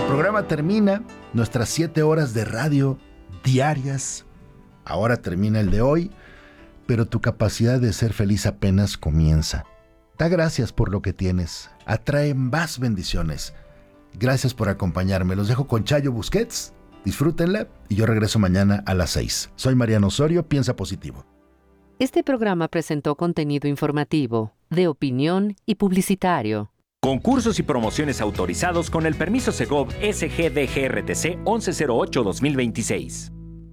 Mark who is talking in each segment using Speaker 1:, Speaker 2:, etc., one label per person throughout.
Speaker 1: programa termina, nuestras 7 horas de radio diarias. Ahora termina el de hoy, pero tu capacidad de ser feliz apenas comienza. Da gracias por lo que tienes. Atrae más bendiciones. Gracias por acompañarme. Los dejo con Chayo Busquets. Disfrútenla y yo regreso mañana a las 6. Soy Mariano Osorio, piensa positivo.
Speaker 2: Este programa presentó contenido informativo, de opinión y publicitario.
Speaker 3: Concursos y promociones autorizados con el permiso Segov SGDGRTC 1108-2026.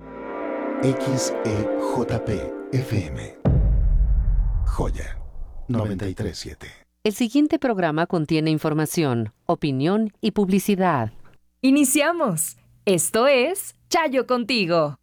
Speaker 1: XEJP FM. Joya 93.7.
Speaker 2: El siguiente programa contiene información, opinión y publicidad.
Speaker 4: ¡Iniciamos! Esto es Chayo Contigo.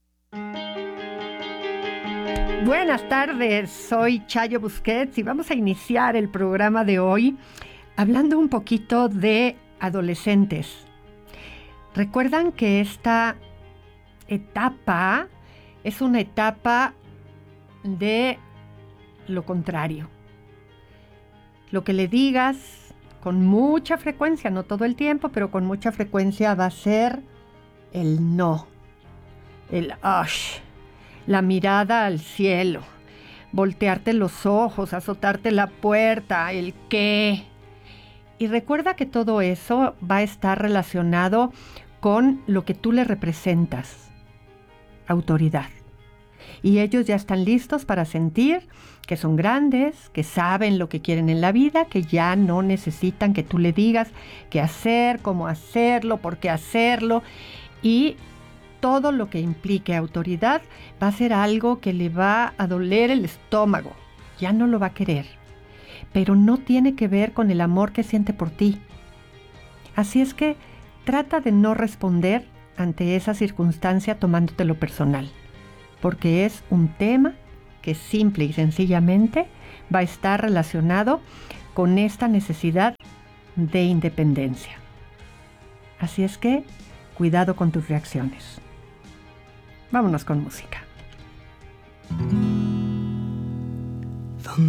Speaker 5: Buenas tardes, soy Chayo Busquets y vamos a iniciar el programa de hoy hablando un poquito de adolescentes. Recuerdan que esta etapa es una etapa de lo contrario. Lo que le digas con mucha frecuencia, no todo el tiempo, pero con mucha frecuencia va a ser el no, el ush, la mirada al cielo, voltearte los ojos, azotarte la puerta, el qué. Y recuerda que todo eso va a estar relacionado con lo que tú le representas, autoridad. Y ellos ya están listos para sentir que son grandes, que saben lo que quieren en la vida, que ya no necesitan que tú le digas qué hacer, cómo hacerlo, por qué hacerlo. Y todo lo que implique autoridad va a ser algo que le va a doler el estómago. Ya no lo va a querer. Pero no tiene que ver con el amor que siente por ti. Así es que trata de no responder ante esa circunstancia tomándotelo personal, porque es un tema que simple y sencillamente va a estar relacionado con esta necesidad de independencia. Así es que cuidado con tus reacciones. Vámonos con música.